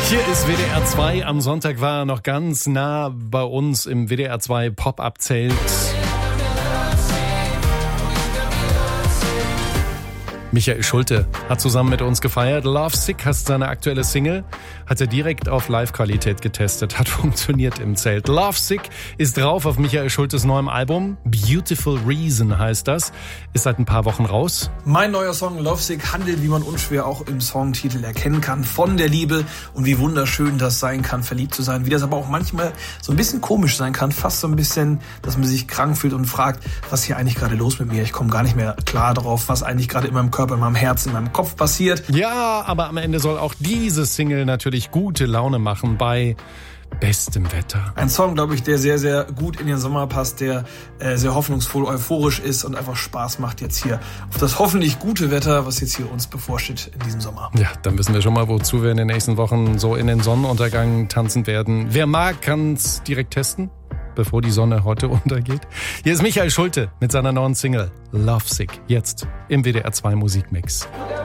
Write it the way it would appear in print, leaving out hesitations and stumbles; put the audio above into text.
Hier ist WDR 2. Am Sonntag war er noch ganz nah bei uns im WDR 2 Pop-Up-Zelt. Michael Schulte hat zusammen mit uns gefeiert. Lovesick heißt seine aktuelle Single. Hat er direkt auf Live-Qualität getestet. Hat funktioniert im Zelt. Lovesick ist drauf auf Michael Schultes neuem Album. Beautiful Reason heißt das. Ist seit ein paar Wochen raus. Mein neuer Song Lovesick handelt, wie man unschwer auch im Songtitel erkennen kann, von der Liebe und wie wunderschön das sein kann, verliebt zu sein. Wie das aber auch manchmal so ein bisschen komisch sein kann. Fast so ein bisschen, dass man sich krank fühlt und fragt, was hier eigentlich gerade los mit mir? Ich komme gar nicht mehr klar drauf, was eigentlich gerade in meinem Körper, in meinem Herzen, in meinem Kopf passiert. Ja, aber am Ende soll auch diese Single natürlich gute Laune machen bei bestem Wetter. Ein Song, glaube ich, der sehr, sehr gut in den Sommer passt, der sehr hoffnungsvoll, euphorisch ist und einfach Spaß macht jetzt hier auf das hoffentlich gute Wetter, was jetzt hier uns bevorsteht in diesem Sommer. Ja, dann wissen wir schon mal, wozu wir in den nächsten Wochen so in den Sonnenuntergang tanzen werden. Wer mag, kann's direkt testen, bevor die Sonne heute untergeht. Hier ist Michael Schulte mit seiner neuen Single Lovesick, jetzt im WDR 2 Musikmix.